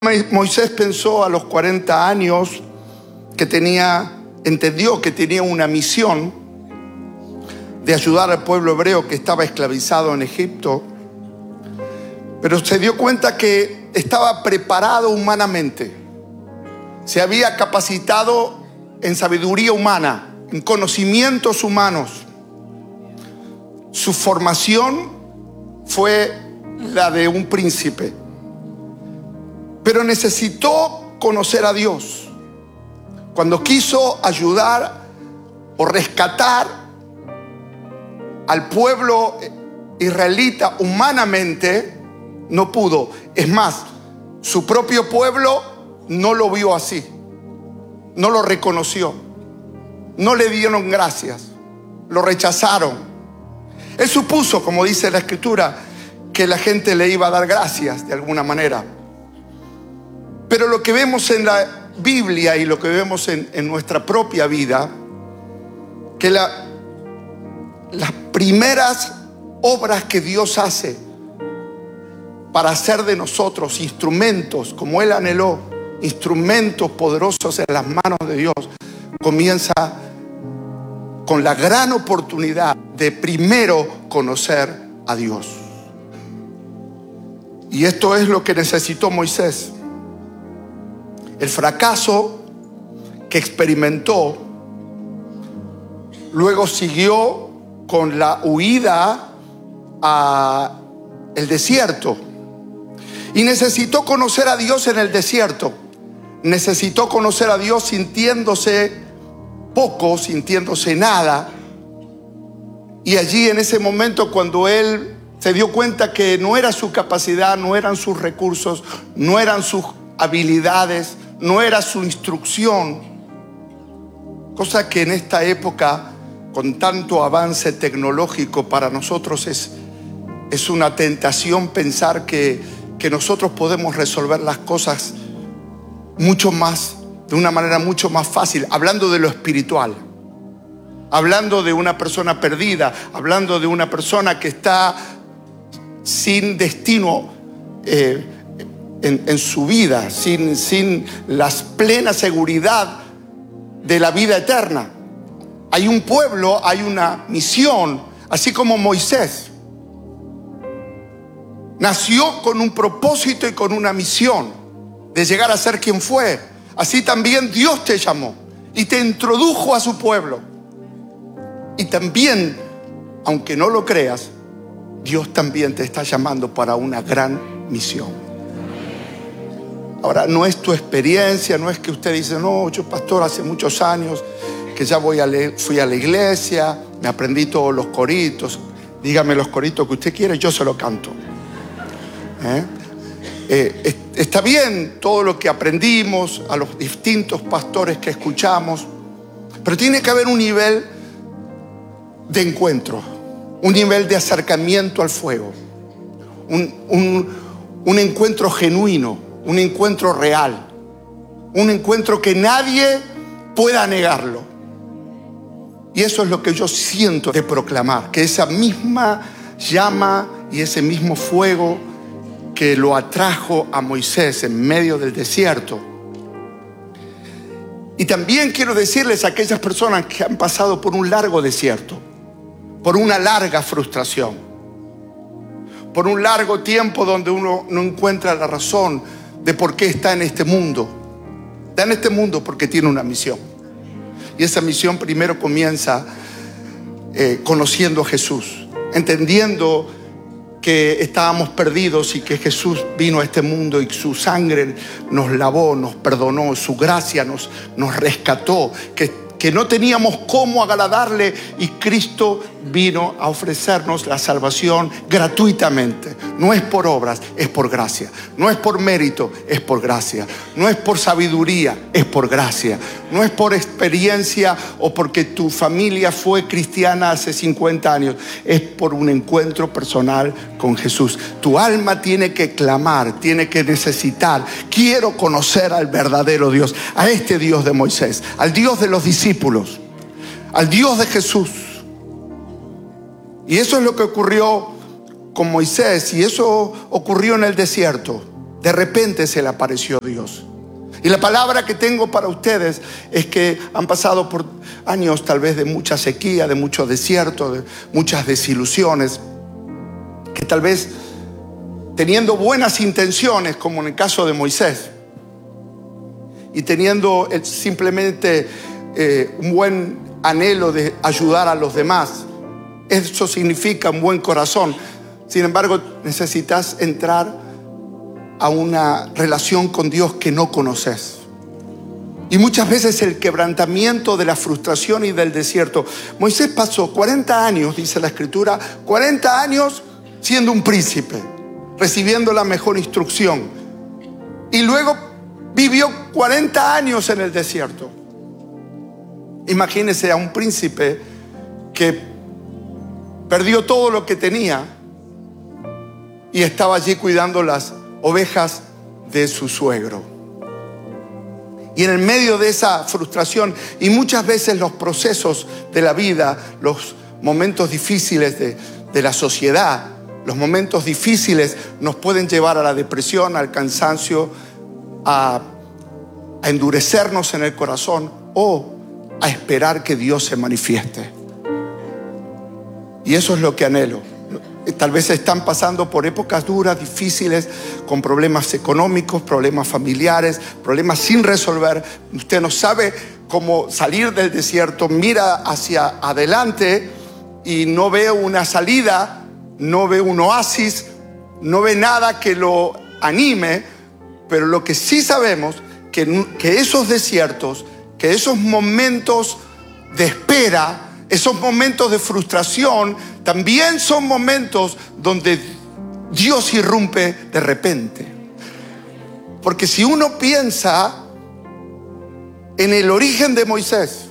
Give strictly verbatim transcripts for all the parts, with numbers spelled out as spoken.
Moisés pensó a los cuarenta años que tenía, entendió que tenía una misión de ayudar al pueblo hebreo que estaba esclavizado en Egipto, pero se dio cuenta que estaba preparado humanamente, se había capacitado en sabiduría humana, en conocimientos humanos. Su formación fue la de un príncipe, pero necesitó conocer a Dios. Cuando quiso ayudar o rescatar al pueblo israelita humanamente, no pudo. Es más, su propio pueblo no lo vio así, no lo reconoció, no le dieron gracias, lo rechazaron. Él supuso, como dice la Escritura, que la gente le iba a dar gracias de alguna manera. Pero lo que vemos en la Biblia y lo que vemos en, en nuestra propia vida, que la, las primeras obras que Dios hace para hacer de nosotros instrumentos, como Él anheló, instrumentos poderosos en las manos de Dios, comienza con la gran oportunidad de primero conocer a Dios. Y esto es lo que necesitó Moisés. El fracaso que experimentó, luego siguió con la huida al desierto. Y necesitó conocer a Dios en el desierto. Necesitó conocer a Dios sintiéndose poco, sintiéndose nada. Y allí, en ese momento, cuando él se dio cuenta que no era su capacidad, no eran sus recursos, no eran sus habilidades, no era su instrucción, cosa que en esta época, con tanto avance tecnológico, para nosotros es, es una tentación pensar que, que nosotros podemos resolver las cosas mucho más, de una manera mucho más fácil, hablando de lo espiritual, hablando de una persona perdida, hablando de una persona que está sin destino eh, En, en su vida, sin, sin la plena seguridad de la vida eterna. Hay un pueblo, hay una misión, así como Moisés nació con un propósito y con una misión de llegar a ser quien fue. Así también Dios te llamó y te introdujo a su pueblo. Y también, aunque no lo creas, Dios también te está llamando para una gran misión. Ahora, no es tu experiencia, no es que usted dice, no, yo pastor hace muchos años que ya voy a le- fui a la iglesia, me aprendí todos los coritos, dígame los coritos que usted quiere, yo se lo canto. ¿Eh? Eh, es, está bien todo lo que aprendimos, a los distintos pastores que escuchamos, pero tiene que haber un nivel de encuentro, un nivel de acercamiento al fuego, un, un, un encuentro genuino, un encuentro real, un encuentro que nadie pueda negarlo. Y eso es lo que yo siento de proclamar, que esa misma llama y ese mismo fuego que lo atrajo a Moisés en medio del desierto. Y también quiero decirles a aquellas personas que han pasado por un largo desierto, por una larga frustración, por un largo tiempo donde uno no encuentra la razón de por qué está en este mundo. Está en este mundo porque tiene una misión. Y esa misión primero comienza eh, conociendo a Jesús, entendiendo que estábamos perdidos y que Jesús vino a este mundo y su sangre nos lavó, nos perdonó, su gracia nos, nos rescató, que que no teníamos cómo agradarle, y Cristo vino a ofrecernos la salvación gratuitamente. No es por obras, es por gracia. No es por mérito, es por gracia. No es por sabiduría, es por gracia. No es por experiencia o porque tu familia fue cristiana hace cincuenta años. Es por un encuentro personal con Jesús. Tu alma tiene que clamar, tiene que necesitar. Quiero conocer al verdadero Dios, a este Dios de Moisés, al Dios de los discípulos, al Dios de Jesús. Y eso es lo que ocurrió con Moisés, y eso ocurrió en el desierto. De repente se le apareció Dios. Y la palabra que tengo para ustedes es que han pasado por años tal vez de mucha sequía, de mucho desierto, de muchas desilusiones, que tal vez teniendo buenas intenciones, como en el caso de Moisés, y teniendo simplemente eh, un buen anhelo de ayudar a los demás, eso significa un buen corazón. Sin embargo, necesitas entrar a una relación con Dios que no conoces. Y muchas veces el quebrantamiento de la frustración y del desierto. Moisés pasó cuarenta años, dice la Escritura, cuarenta años siendo un príncipe, recibiendo la mejor instrucción. Y luego vivió cuarenta años en el desierto. Imagínese a un príncipe que perdió todo lo que tenía y estaba allí cuidando las ovejas de su suegro. Y en el medio de esa frustración y muchas veces los procesos de la vida, los momentos difíciles de, de la sociedad, los momentos difíciles nos pueden llevar a la depresión, al cansancio, a, a endurecernos en el corazón o a esperar que Dios se manifieste. Y eso es lo que anhelo. Tal vez están pasando por épocas duras, difíciles, con problemas económicos, problemas familiares, problemas sin resolver. Usted no sabe cómo salir del desierto, mira hacia adelante y no ve una salida, no ve un oasis, no ve nada que lo anime. Pero lo que sí sabemos, que, que esos desiertos, que esos momentos de espera, esos momentos de frustración, también son momentos donde Dios irrumpe de repente. Porque si uno piensa en el origen de Moisés,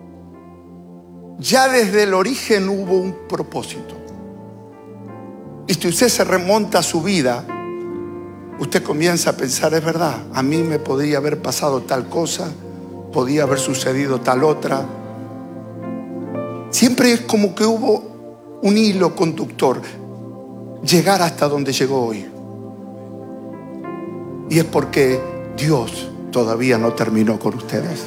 ya desde el origen hubo un propósito. Y si usted se remonta a su vida, usted comienza a pensar, es verdad, a mí me podría haber pasado tal cosa, podía haber sucedido tal otra. Siempre es como que hubo un hilo conductor, llegar hasta donde llegó hoy. Y es porque Dios todavía no terminó con ustedes.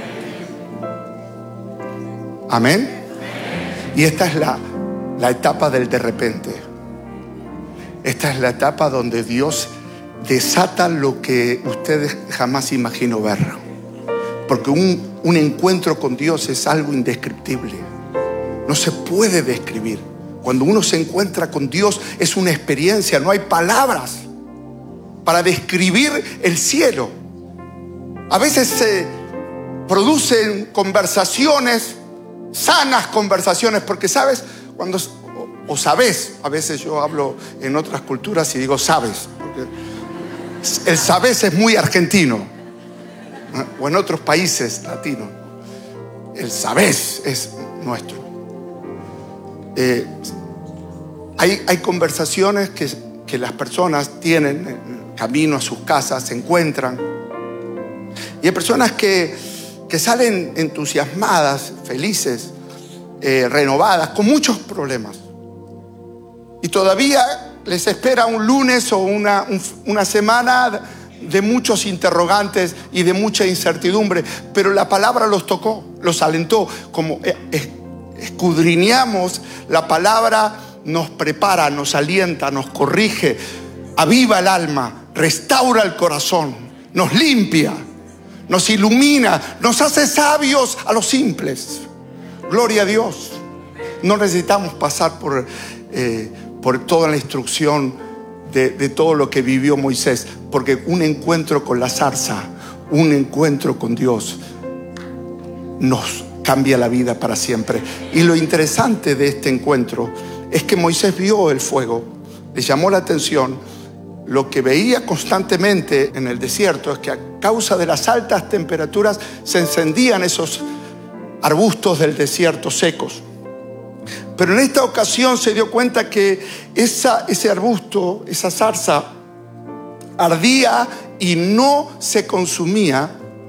Amén. Y esta es la, la etapa del de repente. Esta es la etapa donde Dios desata lo que ustedes jamás imaginó ver. Porque un, un encuentro con Dios es algo indescriptible. No se puede describir. Cuando uno se encuentra con Dios es una experiencia. No hay palabras para describir el cielo. A veces se producen conversaciones, sanas conversaciones, porque sabes, cuando, o, o sabes, a veces yo hablo en otras culturas y digo sabes, porque el sabes es muy argentino, o en otros países latinos, el sabes es nuestro. Eh, hay, hay conversaciones que, que las personas tienen en camino a sus casas, se encuentran, y hay personas que, que salen entusiasmadas, felices, eh, renovadas, con muchos problemas, y todavía les espera un lunes o una, un, una semana de muchos interrogantes y de mucha incertidumbre, pero la palabra los tocó, los alentó. Como escudriñamos, la palabra nos prepara, nos alienta, nos corrige, aviva el alma, restaura el corazón, nos limpia, nos ilumina, nos hace sabios a los simples. Gloria a Dios. No necesitamos pasar por, eh, por toda la instrucción de, de todo lo que vivió Moisés, porque un encuentro con la zarza, un encuentro con Dios nos cambia la vida para siempre. Y lo interesante de este encuentro es que Moisés vio el fuego, le llamó la atención. Lo que veía constantemente en el desierto es que a causa de las altas temperaturas se encendían esos arbustos del desierto secos. Pero en esta ocasión se dio cuenta que esa, ese arbusto, esa zarza, ardía y no se consumía.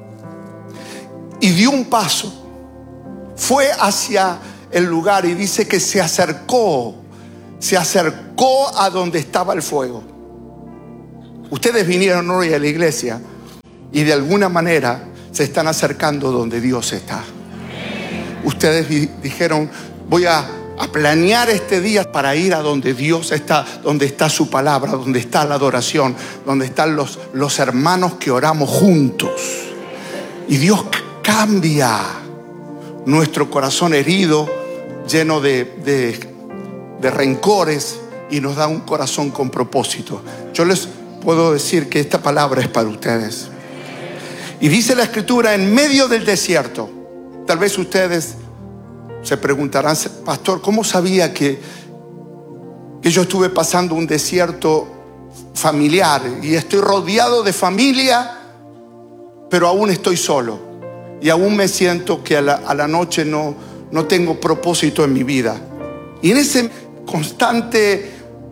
Y dio un paso, fue hacia el lugar y dice que se acercó, se acercó a donde estaba el fuego. Ustedes vinieron hoy a la iglesia y de alguna manera se están acercando donde Dios está. Ustedes dijeron, voy a, a planear este día para ir a donde Dios está, donde está su palabra, donde está la adoración, donde están los, los hermanos que oramos juntos. Y Dios cambia nuestro corazón herido, lleno de, de, de rencores, y nos da un corazón con propósito. Yo les puedo decir que esta palabra es para ustedes. Y dice la Escritura, en medio del desierto. Tal vez ustedes se preguntarán, pastor, ¿cómo sabía que, que yo estuve pasando un desierto familiar y estoy rodeado de familia, pero aún estoy solo y aún me siento que a la, a la noche no, no tengo propósito en mi vida? Y en ese constante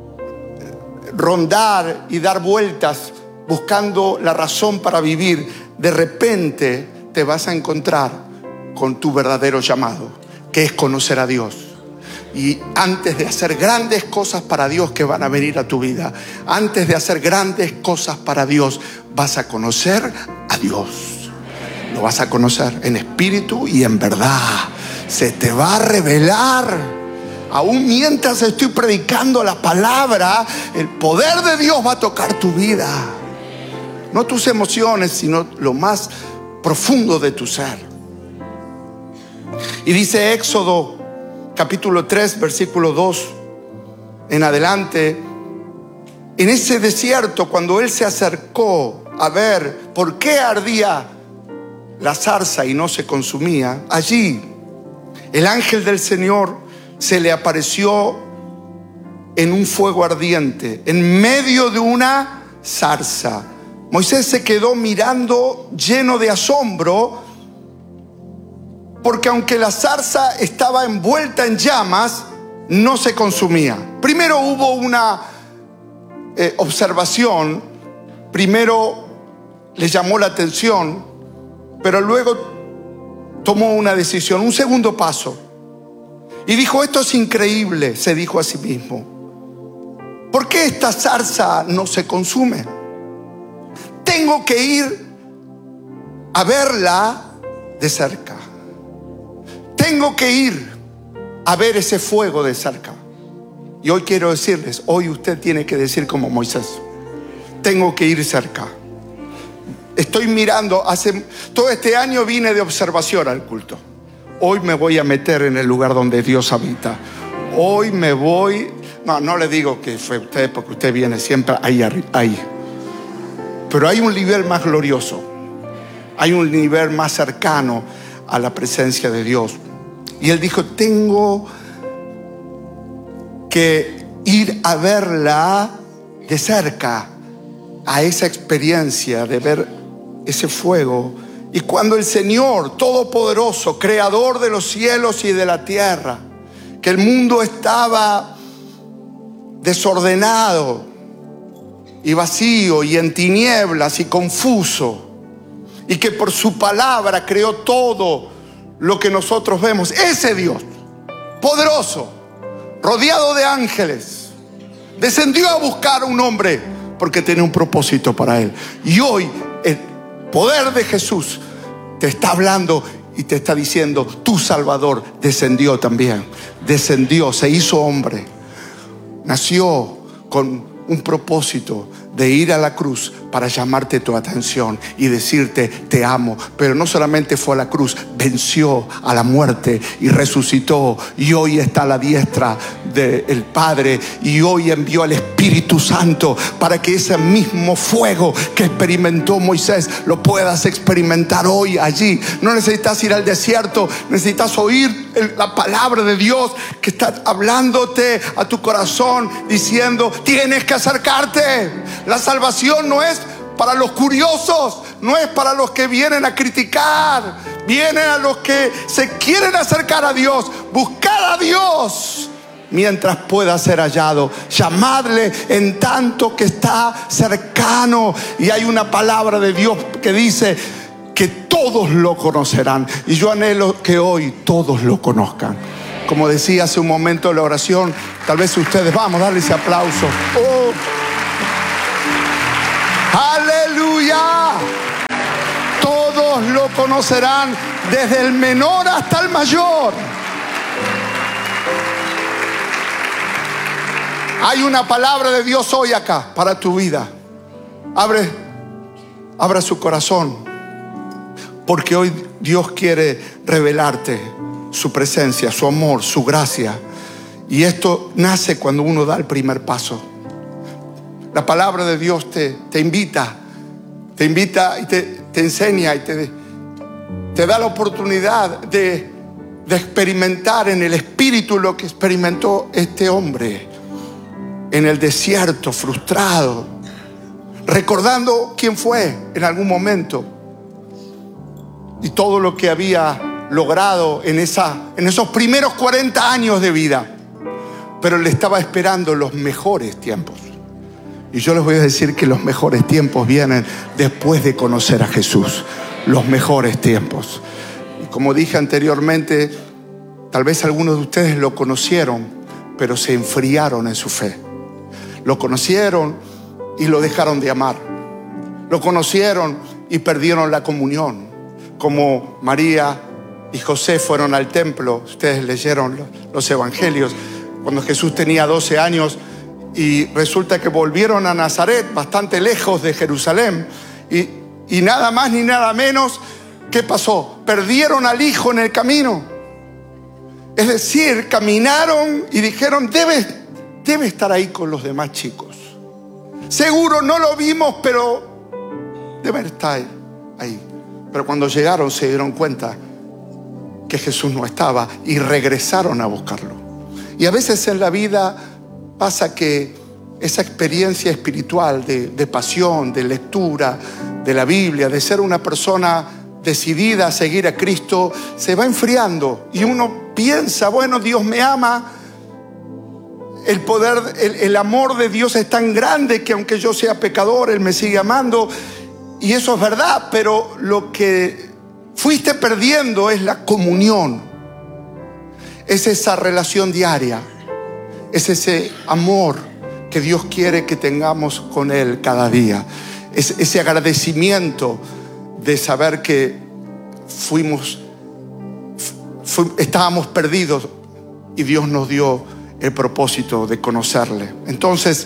rondar y dar vueltas buscando la razón para vivir, de repente te vas a encontrar con tu verdadero llamado, que es conocer a Dios. Y antes de hacer grandes cosas para Dios que van a venir a tu vida, antes de hacer grandes cosas para Dios, vas a conocer a Dios. Lo vas a conocer en espíritu y en verdad. Se te va a revelar. Aún mientras estoy predicando la palabra, el poder de Dios va a tocar tu vida. No tus emociones, sino lo más profundo de tu ser. Y dice Éxodo capítulo tres, versículo dos en adelante: en ese desierto, cuando él se acercó a ver por qué ardía la zarza y no se consumía, allí el ángel del Señor se le apareció en un fuego ardiente, en medio de una zarza. Moisés se quedó mirando lleno de asombro, porque aunque la zarza estaba envuelta en llamas, no se consumía. Primero hubo una eh, observación, primero le llamó la atención, pero luego tomó una decisión, un segundo paso. Y dijo, esto es increíble, se dijo a sí mismo. ¿Por qué esta zarza no se consume? Tengo que ir a verla de cerca. Tengo que ir a ver ese fuego de cerca. Y hoy quiero decirles, hoy usted tiene que decir como Moisés, tengo que ir cerca. Estoy mirando, hace todo este año vine de observación al culto. Hoy me voy a meter en el lugar donde Dios habita. Hoy me voy, no, no le digo que fue usted, porque usted viene siempre ahí, ahí. Pero hay un nivel más glorioso. Hay un nivel más cercano a la presencia de Dios. Y él dijo, tengo que ir a verla de cerca, a esa experiencia de ver ese fuego. Y cuando el Señor Todopoderoso, Creador de los cielos y de la tierra, que el mundo estaba desordenado y vacío y en tinieblas y confuso, y que por su palabra creó todo lo que nosotros vemos, ese Dios poderoso, rodeado de ángeles, descendió a buscar a un hombre porque tenía un propósito para él. Y hoy el poder de Jesús te está hablando y te está diciendo, tu Salvador descendió también, descendió, se hizo hombre, nació con un propósito de ir a la cruz para llamarte tu atención y decirte te amo. Pero no solamente fue a la cruz, venció a la muerte y resucitó, y hoy está a la diestra del Padre, y hoy envió al Espíritu Santo para que ese mismo fuego que experimentó Moisés lo puedas experimentar hoy allí. No necesitas ir al desierto, necesitas oír la palabra de Dios que está hablándote a tu corazón, diciendo tienes que acercarte. La salvación no es para los curiosos, no es para los que vienen a criticar, vienen a los que se quieren acercar a Dios, buscar a Dios mientras pueda ser hallado, llamadle en tanto que está cercano. Y hay una palabra de Dios que dice que todos lo conocerán, y yo anhelo que hoy todos lo conozcan. Como decía hace un momento en la oración, tal vez ustedes, vamos a darle ese aplauso. Oh. Aleluya. Todos lo conocerán, desde el menor hasta el mayor. Hay una palabra de Dios hoy acá para tu vida. Abre, abra su corazón, porque hoy Dios quiere revelarte su presencia, su amor, su gracia. Y esto nace cuando uno da el primer paso. La palabra de Dios te, te invita, te invita y te, te enseña y te, te da la oportunidad de, de experimentar en el Espíritu lo que experimentó este hombre en el desierto, frustrado, recordando quién fue en algún momento y todo lo que había logrado en, esa, en esos primeros cuarenta años de vida. Pero le estaba esperando los mejores tiempos. Y yo les voy a decir que los mejores tiempos vienen después de conocer a Jesús. Los mejores tiempos. Y como dije anteriormente, tal vez algunos de ustedes lo conocieron, pero se enfriaron en su fe. Lo conocieron y lo dejaron de amar. Lo conocieron y perdieron la comunión. Como María y José fueron al templo. Ustedes leyeron los evangelios. Cuando Jesús tenía doce años y resulta que volvieron a Nazaret, bastante lejos de Jerusalén. Y, y nada más ni nada menos, ¿qué pasó? Perdieron al hijo en el camino. Es decir, caminaron y dijeron, debe, debe estar ahí con los demás chicos. Seguro no lo vimos, pero debe estar ahí. Pero cuando llegaron se dieron cuenta que Jesús no estaba y regresaron a buscarlo. Y a veces en la vida pasa que esa experiencia espiritual de, de pasión, de lectura de la Biblia, de ser una persona decidida a seguir a Cristo, se va enfriando. Y uno piensa, bueno, Dios me ama. El poder, el, el amor de Dios es tan grande que aunque yo sea pecador, Él me sigue amando. Y eso es verdad, pero lo que fuiste perdiendo es la comunión. Es esa relación diaria. Es ese amor que Dios quiere que tengamos con Él cada día. Es ese agradecimiento de saber que fuimos, fu- estábamos perdidos y Dios nos dio el propósito de conocerle. Entonces,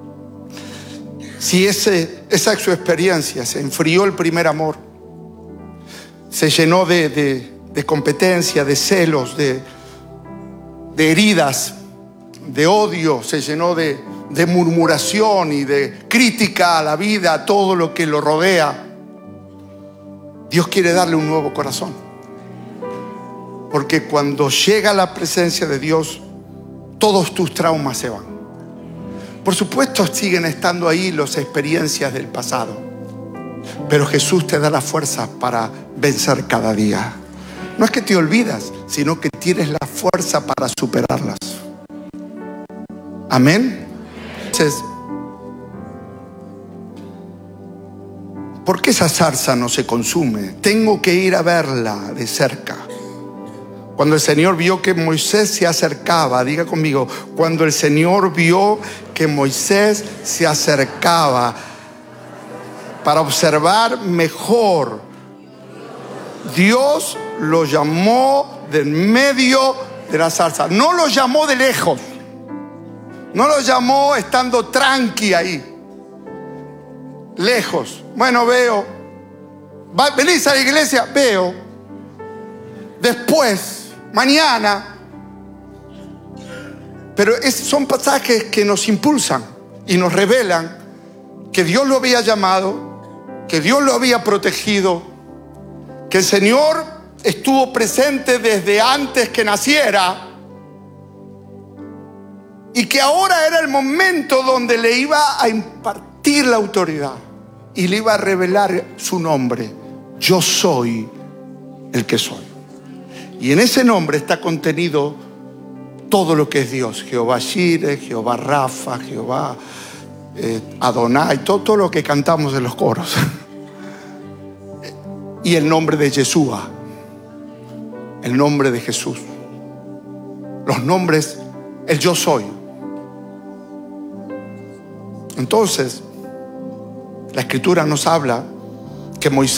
si ese, esa es su experiencia, se enfrió el primer amor, se llenó de, de, de competencia, de celos, de, de heridas, de odio, se llenó de, de murmuración y de crítica a la vida, a todo lo que lo rodea. Dios quiere darle un nuevo corazón, porque cuando llega la presencia de Dios, todos tus traumas se van. Por supuesto siguen estando ahí las experiencias del pasado, pero Jesús te da la fuerza para vencer cada día. No es que te olvidas, sino que tienes la fuerza para superarlas. Amén. Entonces, ¿por qué esa zarza no se consume? Tengo que ir a verla de cerca. Cuando el Señor vio que Moisés se acercaba, diga conmigo, cuando el Señor vio que Moisés se acercaba para observar mejor, Dios lo llamó del medio de la zarza. No lo llamó de lejos. No lo llamó estando tranqui ahí, lejos. Bueno, veo. Va, ¿venís a la iglesia? Veo. Después, mañana. Pero es, son pasajes que nos impulsan y nos revelan que Dios lo había llamado, que Dios lo había protegido, que el Señor estuvo presente desde antes que naciera. Y que ahora era el momento donde le iba a impartir la autoridad y le iba a revelar su nombre. Yo soy el que soy. Y en ese nombre está contenido todo lo que es Dios. Jehová Shire, Jehová Rafa, Jehová eh, Adonai, todo, todo lo que cantamos en los coros. Y el nombre de Yeshua, el nombre de Jesús. Los nombres, el yo soy. Entonces, La Escritura nos habla que Moisés